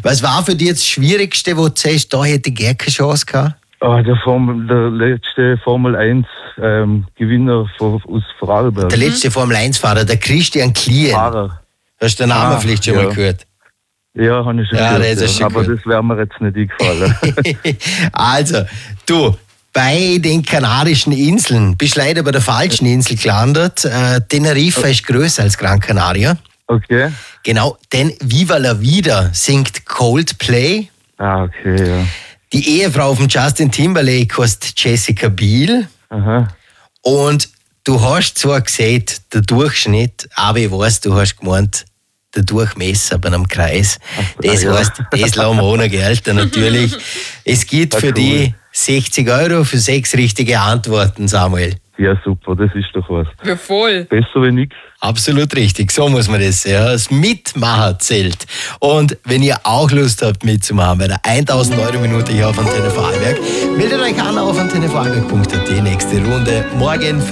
Was war für dich jetzt das Schwierigste, wo du sagst, da hätte ich gar keine Chance gehabt? Der letzte Formel 1 Gewinner aus Vorarlberg. Der letzte Formel 1-Fahrer, der Christian Klien. Fahrer. Hast du den Namen vielleicht schon mal gehört? Ja, habe ich schon gehört. Das ist schon aber gut. das wäre mir jetzt nicht eingefallen. Also, du, bei den Kanarischen Inseln bist du leider bei der falschen Insel gelandet. Teneriffa ist größer als Gran Canaria. Okay. Genau, denn Viva la Vida singt Coldplay. Okay, ja. Die Ehefrau von Justin Timberlake heißt Jessica Biel. Aha. Und du hast zwar gesehen, der Durchschnitt, aber ich weiß, du hast gemeint, der Durchmesser bei einem Kreis. Das heißt, das lassen wir ohne Geld natürlich. Es gibt für die 60 € für 6 richtige Antworten, Samuel. Ja, super, das ist doch was. Ja, voll. Besser wie nichts. Absolut richtig, so muss man das sehen. Das Mitmachen zählt. Und wenn ihr auch Lust habt mitzumachen bei der 1000 € Minute hier auf Antenne Vorarlberg, meldet euch an auf antennevorarlberg.at. Nächste Runde morgen.